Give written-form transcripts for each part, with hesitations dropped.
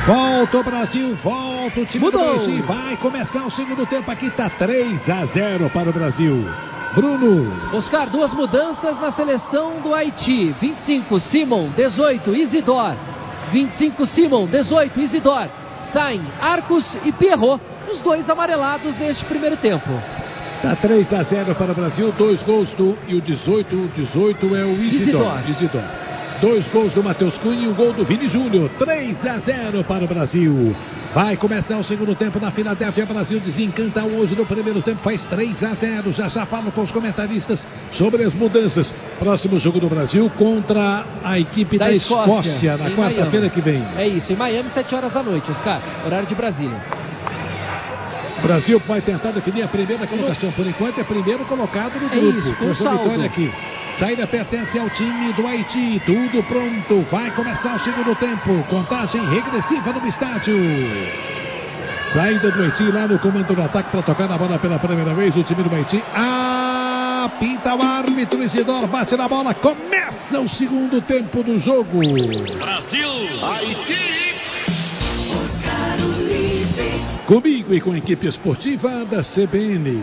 Volta o Brasil, volta o time do Haiti. Vai começar o segundo tempo aqui, tá 3-0 para o Brasil. Bruno. Oscar, duas mudanças na seleção do Haiti. 25, Simon. 18, Isidore. 25, Simon. 18, Isidore. Saem Arcos e Pierrot, os dois amarelados neste primeiro tempo. Tá 3-0 para o Brasil, 2 gols e o 18 é o Isidore. 2 gols do Matheus Cunha e um gol do Vini Júnior. 3-0 para o Brasil. Vai começar o segundo tempo na Filadélfia. Brasil desencanta hoje no primeiro tempo, faz 3-0. Já falo com os comentaristas sobre as mudanças. Próximo jogo do Brasil contra a equipe da Escócia na quarta-feira que vem. É isso, em Miami, 7 horas da noite, Oscar, horário de Brasília. O Brasil vai tentar definir a primeira colocação. Por enquanto é primeiro colocado no grupo. Isso, com saldo. Vitória aqui. Saída pertence ao time do Haiti. Tudo pronto. Vai começar o segundo tempo. Contagem regressiva no estádio. Saída do Haiti lá no comando do ataque para tocar na bola pela primeira vez. O time do Haiti. Pinta o árbitro. Isidoro bate na bola. Começa o segundo tempo do jogo. Brasil, Haiti. Comigo e com a equipe esportiva da CBN.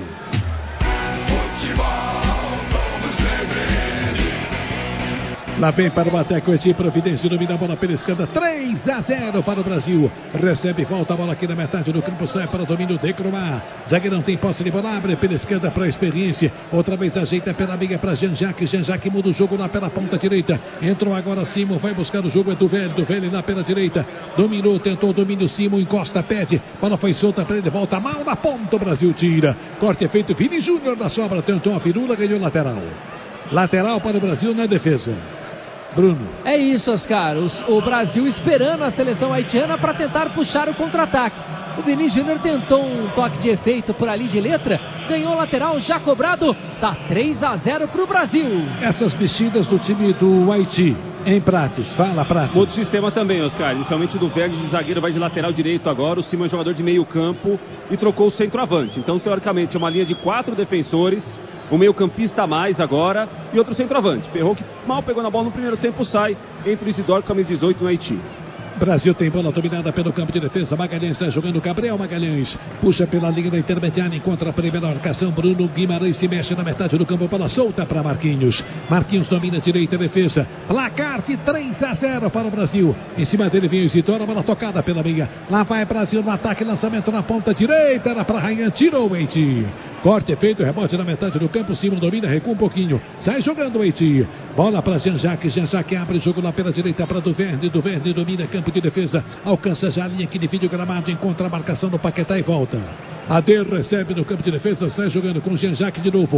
Lá vem para o Bateco Haiti, Providência domina a bola pela esquerda, 3-0 para o Brasil. Recebe, volta a bola aqui na metade do campo, sai para o domínio de Cromar. Zagueirão tem posse de bola, abre pela esquerda para a Experiência. Outra vez ajeita pela amiga para Jean-Jacques. Jean-Jacques muda o jogo lá pela ponta direita. Entrou agora Simon, vai buscar o jogo, é do Velho lá pela direita. Dominou, tentou o domínio, Simon encosta, pede. Bola foi solta para ele, volta mal na ponta, o Brasil tira. Corte é feito, Vini Júnior na sobra, tentou a firula, ganhou lateral. Lateral para o Brasil na defesa. Bruno. É isso, Oscar. O Brasil esperando a seleção haitiana para tentar puxar o contra-ataque. O Vini Júnior tentou um toque de efeito por ali de letra, ganhou o lateral, já cobrado, tá 3-0 para o Brasil. Essas mexidas do time do Haiti. Em Prates, fala Prates. Outro sistema também, Oscar, inicialmente do Verde de zagueiro, vai de lateral direito agora, o Simão é jogador de meio campo e trocou o centroavante. Então, teoricamente, é uma linha de 4 defensores, o meio campista a mais agora e outro centroavante. Pierrot, que mal pegou na bola no primeiro tempo, sai entre o Isidoro com a camisa 18 no Haiti. Brasil tem bola dominada pelo campo de defesa. Magalhães está jogando. Gabriel Magalhães puxa pela linha da intermediária, encontra a primeira marcação. Bruno Guimarães se mexe na metade do campo. Bola solta para Marquinhos. Marquinhos domina a direita, defesa. Placar de 3-0 para o Brasil. Em cima dele vem o Isidoro. Bola tocada pela meia. Lá vai Brasil no ataque. Lançamento na ponta direita. Era para Rayan. Tirou o Haiti. Corte feito, rebote na metade do campo. Simon domina, recua um pouquinho. Sai jogando o Haiti. Bola para Jean-Jacques. Jean-Jacques abre jogo lá pela direita para Duverne. Duverne domina campo de defesa. Alcança já a linha que divide o gramado. Encontra a marcação do Paquetá e volta. Adair recebe no campo de defesa. Sai jogando com Jean-Jacques de novo.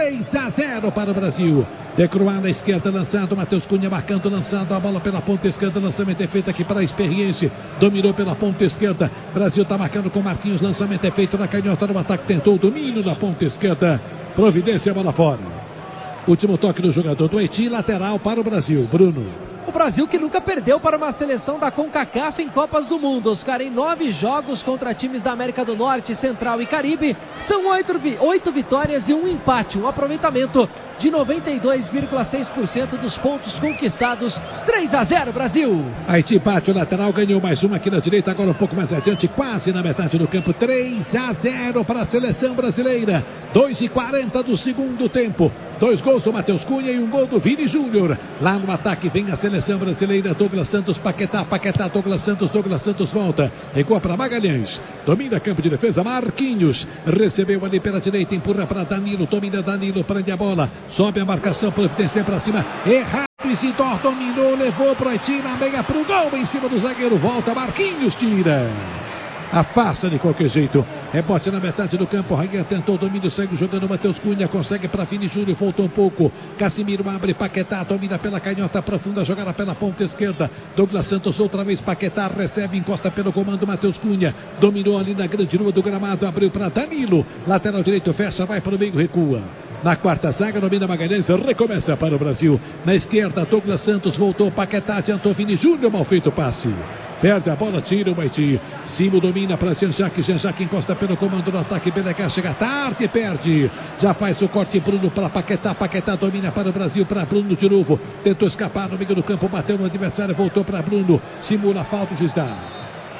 3-0 para o Brasil. Decroar na esquerda, lançado. Matheus Cunha marcando, lançado. A bola pela ponta esquerda. Lançamento é feito aqui para a Experiência. Dominou pela ponta esquerda. Brasil está marcando com Marquinhos. Lançamento é feito na canhota no ataque. Tentou o domínio na ponta esquerda. Providência, bola fora. Último toque do jogador do Haiti. Lateral para o Brasil. Bruno. O Brasil que nunca perdeu para uma seleção da CONCACAF em Copas do Mundo. Oscar, em 9 jogos contra times da América do Norte, Central e Caribe, são 8 vitórias e um empate. Um aproveitamento de 92,6% dos pontos conquistados. 3-0 Brasil. Haiti bate o lateral, ganhou mais uma aqui na direita, agora um pouco mais adiante, quase na metade do campo. 3-0 para a seleção brasileira. 2:40 do segundo tempo. 2 gols do Matheus Cunha e um gol do Vini Júnior. Lá no ataque vem a seleção brasileira. Douglas Santos, Paquetá, Douglas Santos volta. Recua para Magalhães. Domina campo de defesa, Marquinhos. Recebeu ali pela direita, empurra para Danilo. Domina Danilo, prende a bola. Sobe a marcação, Providência para cima. Errado, Isidoro dominou, levou para o Haiti na meia para o gol em cima do zagueiro. Volta, Marquinhos tira. Afasta de qualquer jeito. Rebote na metade do campo. Rainha tentou o domínio, segue jogando. Matheus Cunha consegue para Vini Júnior. Voltou um pouco. Casimiro abre. Paquetá domina pela canhota profunda. Jogada pela ponta esquerda. Douglas Santos outra vez. Paquetá recebe, encosta pelo comando. Matheus Cunha dominou ali na grande rua do gramado. Abriu para Danilo. Lateral direito fecha, vai para o meio, recua. Na quarta zaga, domina Magalhães, recomeça para o Brasil. Na esquerda, Douglas Santos voltou. Paquetá adiantou Vini Júnior. Mal feito o passe. Perde a bola, tira o Haiti. Simo domina para Jean-Jacques. Jean-Jacques encosta pelo comando no ataque. Benecar chega tarde e perde. Já faz o corte Bruno para Paquetá. Paquetá domina para o Brasil, para Bruno de novo. Tentou escapar no meio do campo, bateu no adversário, voltou para Bruno. Simula a falta, o juiz dá.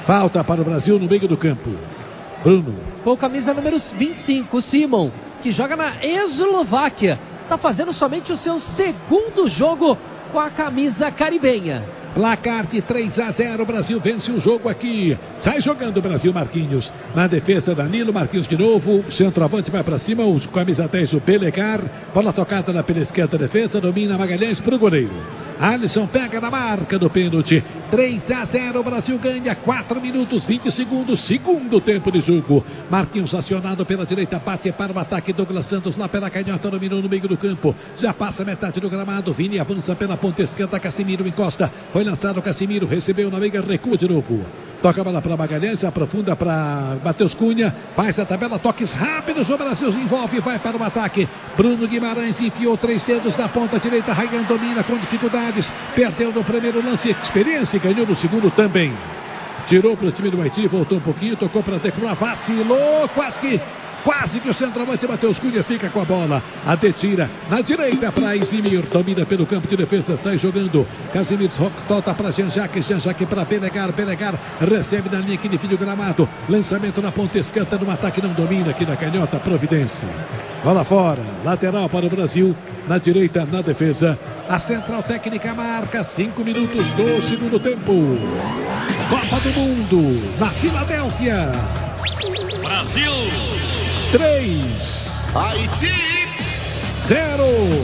Falta para o Brasil no meio do campo. Bruno. Com camisa número 25, Simon, que joga na Eslováquia. Está fazendo somente o seu segundo jogo com a camisa caribenha. Placar de 3-0, Brasil vence o jogo aqui. Sai jogando o Brasil, Marquinhos. Na defesa, Danilo, Marquinhos de novo. Centroavante vai para cima, o camisa 10, o Pelegar. Bola tocada pela esquerda, defesa, domina Magalhães para o goleiro. Alisson pega na marca do pênalti. 3-0, Brasil ganha. 4 minutos, 20 segundos, segundo tempo de jogo. Marquinhos acionado pela direita, bate para o ataque. Douglas Santos lá pela canhota, dominou no meio do campo. Já passa metade do gramado. Vini avança pela ponta esquerda, Casimiro encosta. Foi lançado Casimiro, recebeu na meia, recua de novo. Toca a bola para Magalhães, aprofunda para Matheus Cunha. Faz a tabela, toques rápidos. O Brasil envolve, vai para o ataque. Bruno Guimarães enfiou 3 dedos na ponta direita. Ryan domina com dificuldades. Perdeu no primeiro lance, experiência e ganhou no segundo também. Tirou para o time do Haiti, voltou um pouquinho, tocou para Declan, vacilou, quase que o centroavante Matheus Cunha fica com a bola. Tira na direita para Isimir. Domina pelo campo de defesa. Sai jogando. Casimiro toca para Jean-Jacques para Pelegar. Recebe na linha aqui de fim do gramado. Lançamento na ponta esquerda. No ataque não domina aqui na canhota. Providência. Bola fora. Lateral para o Brasil. Na direita, na defesa. A central técnica marca 5 minutos do segundo tempo. Copa do Mundo na Filadélfia. Brasil 3, Haiti 0.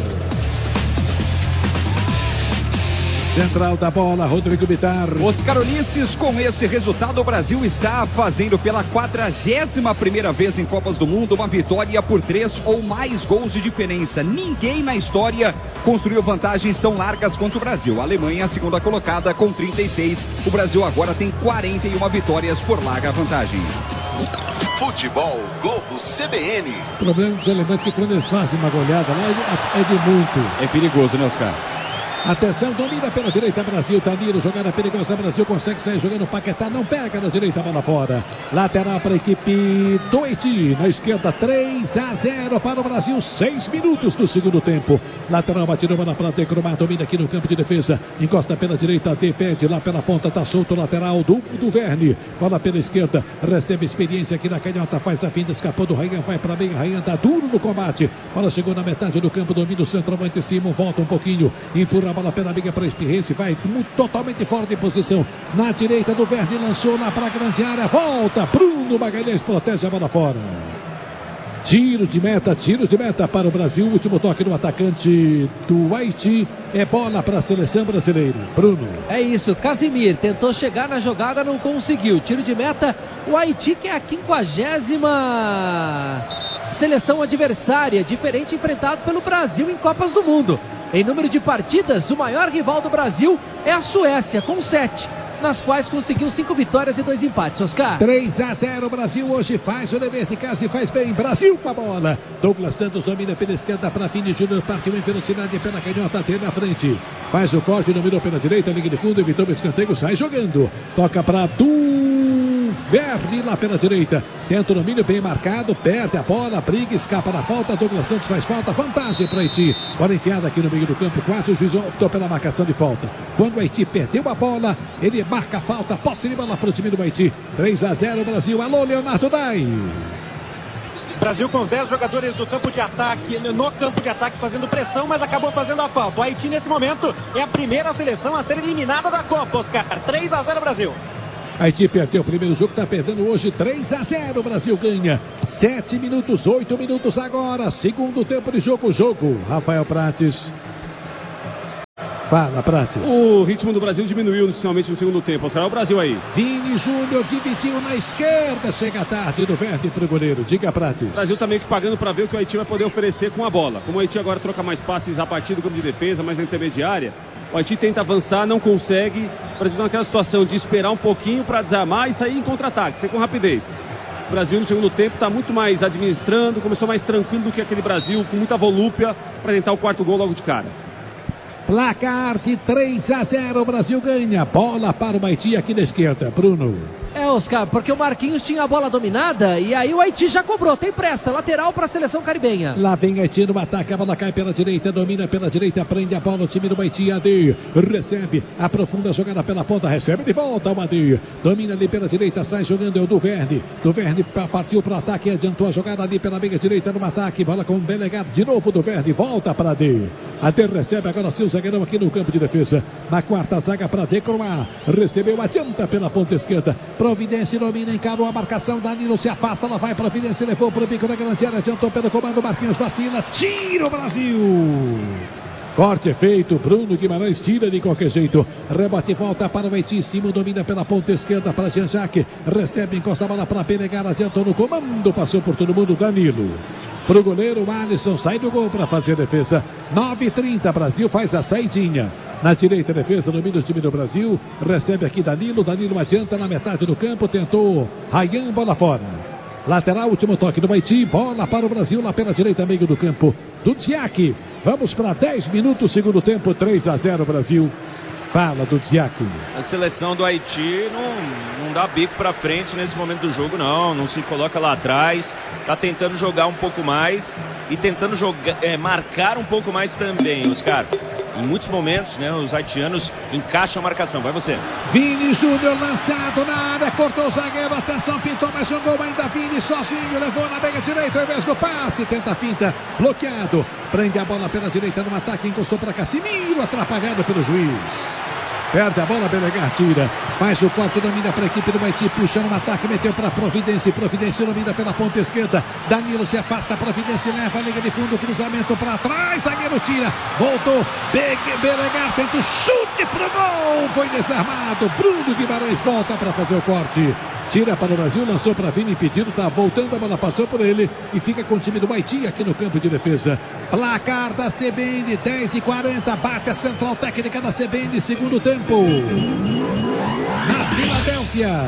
Central da bola, Rodrigo Bitar. Os carolenses, com esse resultado, o Brasil está fazendo pela 41ª vez em Copas do Mundo uma vitória por 3 ou mais gols de diferença. Ninguém na história construiu vantagens tão largas quanto o Brasil. A Alemanha, a segunda colocada, com 36. O Brasil agora tem 41 vitórias por larga vantagem. Futebol Globo CBN. O problema dos alemães é que quando eles fazem uma goleada lá é de muito. É perigoso, né, Oscar? Atenção, domina pela direita, Brasil. Danilo, jogada perigosa, Brasil consegue sair jogando. Paquetá não pega na direita, bola fora. Lateral para a equipe do Haiti. Na esquerda, 3-0 para o Brasil. 6 minutos do segundo tempo. Lateral batida, bola para Decromar. Domina aqui no campo de defesa. Encosta pela direita, pede lá pela ponta. Tá solto o lateral do Verne. Bola pela esquerda. Recebe experiência aqui na canhota. Faz a finta, escapou do Ryan. Vai para meia. Ryan tá duro no combate. Bola chegou na metade do campo. Domina o centroavante Simon. Volta um pouquinho. Empurra a bola pela amiga para Espirrense, vai totalmente fora de posição, na direita do Verde, lançou lá para a grande área, volta, Bruno Magalhães protege a bola fora. Tiro de meta para o Brasil, último toque no atacante do Haiti, é bola para a seleção brasileira. Bruno. É isso, Casimir tentou chegar na jogada, não conseguiu, tiro de meta, o Haiti que é a 50ª seleção adversária, diferente enfrentado pelo Brasil em Copas do Mundo. Em número de partidas, o maior rival do Brasil é a Suécia, com 7, nas quais conseguiu 5 vitórias e 2 empates. Oscar. 3-0, Brasil hoje faz o dever de casa e faz bem. Brasil com a bola. Douglas Santos domina pela esquerda para Vini Júnior, partiu em velocidade pela canhota, dele na frente. Faz o corte, dominou pela direita, liga de fundo, evitou o escanteio, sai jogando. Toca para Verne lá pela direita. Tenta o domínio bem marcado, perde a bola, briga, escapa da falta. Douglas Santos faz falta, vantagem para Haiti. Bola enfiada aqui no meio do campo, quase o juiz optou pela marcação de falta. Quando o Haiti perdeu a bola, ele marca a falta, posse de bola para o time do Haiti. 3-0 Brasil. Alô, Leonardo Dai. Brasil com os 10 jogadores do campo de ataque, no campo de ataque fazendo pressão, mas acabou fazendo a falta. O Haiti nesse momento é a primeira seleção a ser eliminada da Copa, Oscar. 3-0 Brasil. Haiti perdeu o primeiro jogo, está perdendo hoje 3-0. O Brasil ganha 7 minutos, 8 minutos agora. Segundo tempo de jogo. Rafael Prates. Fala, Prates. O ritmo do Brasil diminuiu inicialmente no segundo tempo. Será o Brasil aí? Vini Júnior dividiu na esquerda. Chega tarde do Verde para o goleiro. Diga, Prates. O Brasil está meio que pagando para ver o que o Haiti vai poder oferecer com a bola. Como o Haiti agora troca mais passes a partir do campo de defesa, mais na intermediária, o Haiti tenta avançar, não consegue. O Brasil está naquela situação de esperar um pouquinho para desarmar e sair em contra-ataque, ser com rapidez. O Brasil no segundo tempo está muito mais administrando, começou mais tranquilo do que aquele Brasil, com muita volúpia, para tentar o quarto gol logo de cara. Placar de 3-0, o Brasil ganha. Bola para o Haiti aqui na esquerda. Bruno. Oscar, porque o Marquinhos tinha a bola dominada e aí o Haiti já cobrou. Tem pressa, lateral para a seleção caribenha. Lá vem Haiti no ataque, a bola cai pela direita, domina pela direita, prende a bola o time do Haiti. AD recebe, aprofunda a jogada pela ponta, recebe de volta o AD. Domina ali pela direita, sai jogando, é o Duverne. Duverne partiu para o ataque, adiantou a jogada ali pela meia direita no ataque. Bola com o Belegar, de novo o Duverne, volta para AD. AD recebe agora sim o zagueirão aqui no campo de defesa. Na quarta zaga para Decroar. Recebeu, adianta pela ponta esquerda. Providência domina, encarou a marcação. Danilo se afasta, ela vai. Providência levou para o bico da grande área. Adiantou pelo comando. Marquinhos vacila. Tira o Brasil. Corte feito, Bruno Guimarães tira de qualquer jeito. Rebote e volta para o Haiti. Simon domina pela ponta esquerda para Jean-Jacques. Recebe, encosta a bola para Belegar. Adiantou no comando, passou por todo mundo. Danilo. Para o goleiro, Alisson sai do gol para fazer a defesa. 9h30, Brasil faz a saidinha. Na direita, defesa, domina o time do Brasil. Recebe aqui Danilo. Danilo adianta na metade do campo. Tentou Ryan, bola fora. Lateral, último toque do Haiti. Bola para o Brasil lá pela direita, meio do campo. Do Dziak. Vamos para 10 minutos, segundo tempo. 3-0 Brasil. Fala do Dziak. A seleção do Haiti não dá bico para frente nesse momento do jogo, não se coloca lá atrás. Tá tentando jogar um pouco mais e tentando marcar um pouco mais também, Oscar. Em muitos momentos, né, os haitianos encaixam a marcação. Vai você. Vini Júnior lançado na área, cortou o zagueiro, atenção, pintou mais um gol ainda. Vini sozinho, levou na meia direita, ao invés do passe, tenta a finta, bloqueado. Prende a bola pela direita no ataque, encostou para Casimiro, atrapalhado pelo juiz. Perde a bola, Belegar tira. Faz o corte, domina para a equipe do Haiti. Puxa no ataque, meteu para Providência. Providência domina pela ponta esquerda. Danilo se afasta, Providência leva a liga de fundo. Cruzamento para trás. Zagueiro tira. Voltou. Belegar tenta o chute pro gol. Foi desarmado. Bruno Guimarães volta para fazer o corte. Tira para o Brasil, lançou para Vini, impedido, tá voltando, a bola passou por ele e fica com o time do Haiti aqui no campo de defesa. Placar da CBN, 10h40, bate a central técnica da CBN, segundo tempo. Na Filadélfia.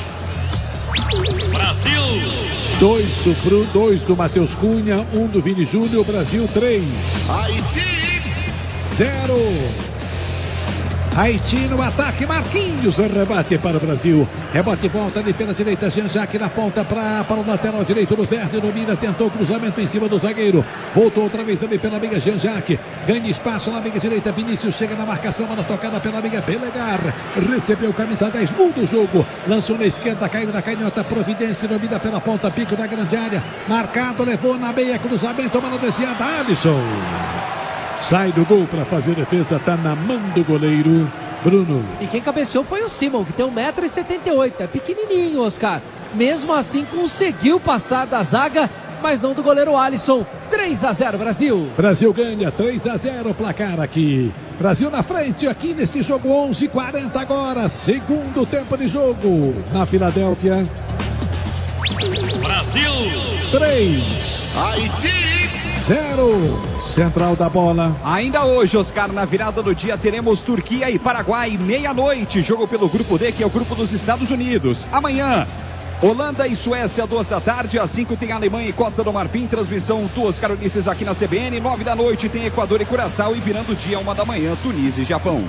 Brasil. 2 do Matheus Cunha, 1 do Vini Júnior, Brasil 3. Haiti. 0. Haiti no ataque, Marquinhos, rebate para o Brasil. Rebote e volta ali pela direita, Jean-Jacques na ponta para o lateral direito do Verde, domina, tentou cruzamento em cima do zagueiro. Voltou outra vez ali pela amiga Jean-Jacques, ganha espaço na amiga direita, Vinícius chega na marcação, bola tocada pela amiga Belegar. Recebeu camisa 10, muda o jogo, lançou na esquerda, caiu na canhota, Providência, domina pela ponta, pico da grande área, marcado, levou na meia, cruzamento, bola desviada, Alisson. Sai do gol para fazer defesa, tá na mão do goleiro, Bruno. E quem cabeceou foi o Simon, que tem 1,78 m, é pequenininho, Oscar. Mesmo assim conseguiu passar da zaga, mas não do goleiro Alisson. 3-0 Brasil. Brasil ganha, 3-0 placar aqui. Brasil na frente aqui neste jogo, 11h40 agora, segundo tempo de jogo. Na Filadélfia. Brasil. 3. Haiti. 0. Central da bola. Ainda hoje, Oscar, na virada do dia teremos Turquia e Paraguai, meia-noite. Jogo pelo grupo D, que é o grupo dos Estados Unidos. Amanhã, Holanda e Suécia, 2h, às 5 tem Alemanha e Costa do Marfim. Transmissão do Oscar Ulisses aqui na CBN. 9 da noite tem Equador e Curaçao. E virando o dia, 1 da manhã, Tunísia e Japão.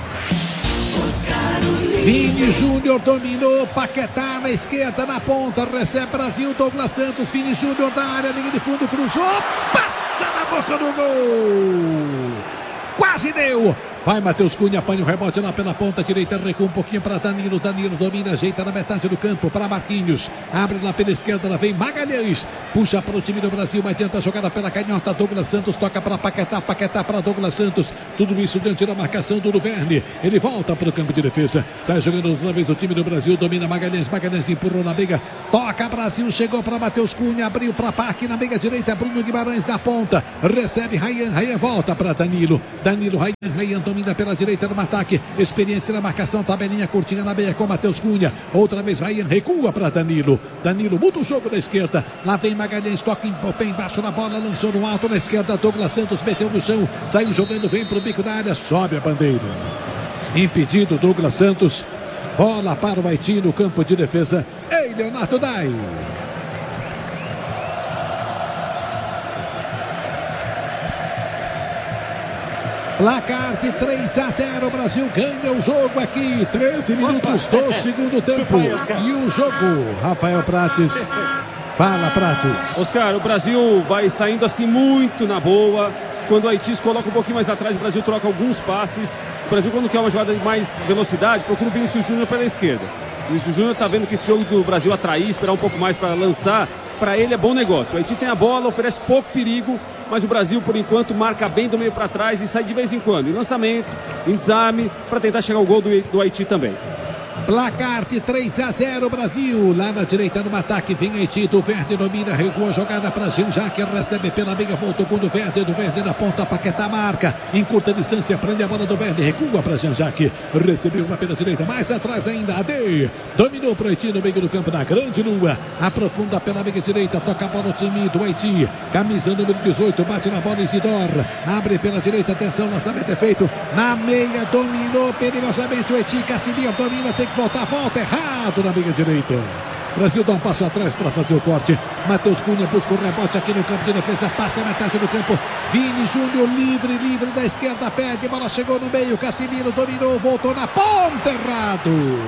Vini Júnior dominou, Paquetá na esquerda, na ponta, recebe Brasil, Douglas Santos, Vini Júnior da área, linha de fundo, cruzou, passa na boca do gol, quase deu. Vai Matheus Cunha, apanha o rebote lá pela ponta direita, recua um pouquinho para Danilo, Danilo domina, ajeita na metade do campo para Marquinhos, abre lá pela esquerda, lá vem Magalhães, puxa para o time do Brasil, adianta a jogada pela canhota, Douglas Santos toca para Paquetá, Paquetá para Douglas Santos, tudo isso diante da marcação do Duverne, ele volta para o campo de defesa, sai jogando outra vez o time do Brasil, domina Magalhães, Magalhães empurrou na meiga, toca Brasil, chegou para Matheus Cunha, abriu para Parque na meiga direita, Bruno Guimarães na ponta, recebe Ryan, Ryan volta para Danilo, Danilo, Ryan domina pela direita no ataque, experiência na marcação, tabelinha curtinha na meia com Matheus Cunha, outra vez Ryan recua para Danilo, Danilo muda o jogo da esquerda, lá vem Magalhães, toca em pé embaixo na bola, lançou no alto na esquerda, Douglas Santos meteu no chão, saiu jogando, vem pro bico da área, sobe a bandeira, impedido Douglas Santos, bola para o Haiti no campo de defesa, ei Leonardo Dai. Placar de 3-0, Brasil ganha o jogo aqui, 13 minutos do segundo tempo. E o jogo, Rafael Prates. Fala, Prates. Oscar, o Brasil vai saindo assim muito na boa. Quando o Haiti se coloca um pouquinho mais atrás, o Brasil troca alguns passes. O Brasil, quando quer uma jogada de mais velocidade, procura o Vinícius Júnior pela esquerda. O Vinícius Júnior está vendo que esse jogo do Brasil atrair, esperar um pouco mais para lançar, para ele é bom negócio. O Haiti tem a bola, oferece pouco perigo, mas o Brasil, por enquanto, marca bem do meio para trás e sai de vez em quando, em lançamento, em desarme, para tentar chegar ao gol do Haiti também. Placar de 3-0, Brasil. Lá na direita no ataque vem Haiti. Do Verde domina, regou a jogada para Jean-Jacques. Recebe pela meia, voltou com o Verde. Do Verde na ponta, Paquetá marca. Em curta distância, prende a bola do Verde. Recua para Jean-Jacques. Recebeu uma pela direita, mais atrás ainda. AD dominou para o Haiti no meio do campo da Grande Lua. Aprofunda pela meia direita, toca a bola o time do Haiti. Camisa número 18, bate na bola Isidor. Abre pela direita, atenção, lançamento é feito. Na meia, dominou perigosamente o Haiti. Casimiro domina, tem que voltar, volta errado na meia direita. Brasil dá um passo atrás para fazer o corte. Matheus Cunha busca o rebote aqui no campo de defesa, passa a metade do campo. Vini Júnior livre da esquerda, perde, bola chegou no meio. Casimiro dominou, voltou na ponta, errado.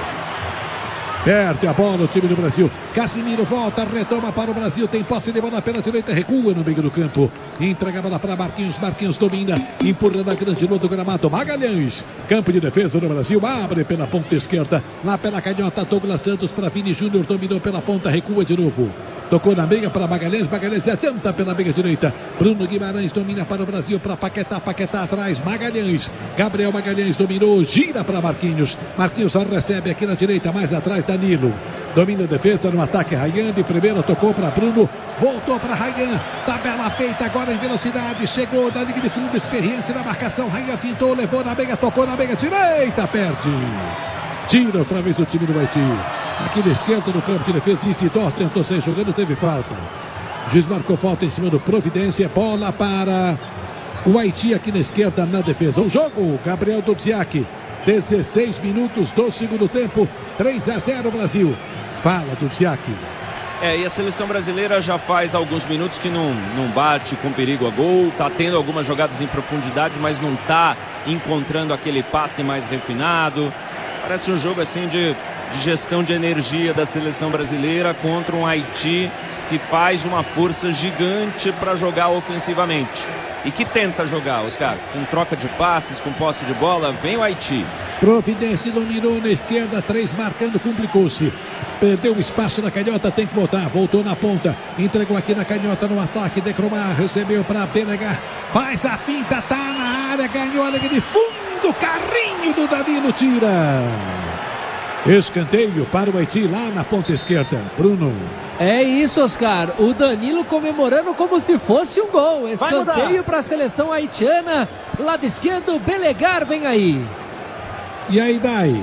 Perde a bola o time do Brasil. Casimiro volta, retoma para o Brasil. Tem posse de bola pela direita, recua no meio do campo. Entrega a bola para Marquinhos. Marquinhos domina, empurra na grande lua do gramado. Magalhães, campo de defesa do Brasil. Abre pela ponta esquerda. Lá pela canhota, Douglas Santos para Vini Júnior. Dominou pela ponta, recua de novo. Tocou na meia para Magalhães. Magalhães adianta pela meia direita. Bruno Guimarães domina para o Brasil. Para Paquetá. Paquetá atrás. Magalhães. Gabriel Magalhães dominou. Gira para Marquinhos. Marquinhos só recebe aqui na direita. Mais atrás Danilo. Domina a defesa no ataque. Ryan de primeira. Tocou para Bruno. Voltou para Ryan. Tabela feita agora em velocidade. Chegou da linha de fundo. Experiência na marcação. Ryan fintou. Levou na meia. Tocou na meia direita. Perde. Tira outra vez o time do Haiti. Aqui na esquerda no campo de defesa. Isidor tentou sair jogando, teve falta. O juiz marcou falta em cima do Providência. Bola para o Haiti aqui na esquerda na defesa. O jogo, Gabriel Dudziak. 16 minutos do segundo tempo. 3-0 Brasil. Fala, Dudziak. E a seleção brasileira já faz alguns minutos que não bate com perigo a gol. Está tendo algumas jogadas em profundidade, mas não está encontrando aquele passe mais refinado. Parece um jogo assim de gestão de energia da seleção brasileira contra um Haiti que faz uma força gigante para jogar ofensivamente. E que tenta jogar, Oscar, com troca de passes, com posse de bola, vem o Haiti. Providência dominou na esquerda, 3 marcando, complicou-se. Perdeu o espaço na canhota, tem que voltar. Voltou na ponta, entregou aqui na canhota no ataque. Decromar, recebeu para Benegar. Faz a finta, tá na área, ganhou a linha de fundo. Carrinho do Danilo, tira. Escanteio para o Haiti lá na ponta esquerda. Bruno. É isso, Oscar. O Danilo comemorando como se fosse um gol. Escanteio para a seleção haitiana. Lado esquerdo, Belegar vem aí. E aí, Dai?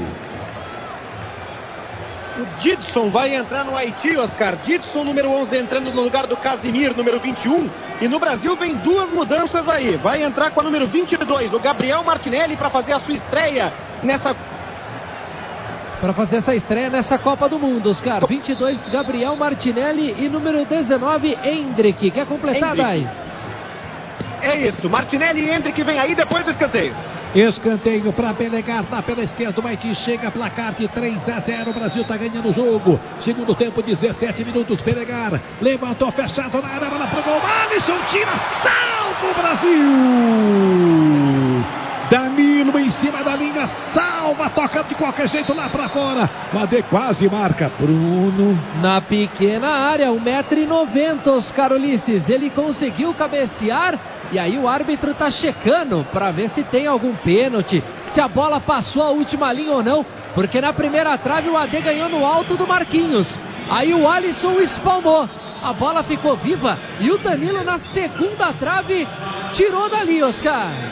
O Didson vai entrar no Haiti, Oscar. Didson, número 11, entrando no lugar do Casimir, número 21. E no Brasil vem 2 mudanças aí. Vai entrar com a número 22, o Gabriel Martinelli, para fazer a sua estreia nessa... Para fazer essa estreia nessa Copa do Mundo, Oscar. 22, Gabriel Martinelli e número 19, Hendrick. Quer completar, Dai? É isso, Martinelli e Hendrick vem aí depois do escanteio. Escanteio para Belegar, tá pela esquerda, o Haiti chega, placar de 3-0, o Brasil tá ganhando o jogo. Segundo tempo, 17 minutos, Belegar levantou, fechado na área, bola pro gol, Alisson tira, salva o Brasil! Danilo em cima da linha, salva, toca de qualquer jeito lá pra fora. O AD quase marca, Bruno. Na pequena área, 1,90 m, Oscar Ulisses. Ele conseguiu cabecear e aí o árbitro tá checando pra ver se tem algum pênalti, se a bola passou a última linha ou não, porque na primeira trave o AD ganhou no alto do Marquinhos. Aí o Alisson espalmou, a bola ficou viva e o Danilo na segunda trave tirou dali, Oscar.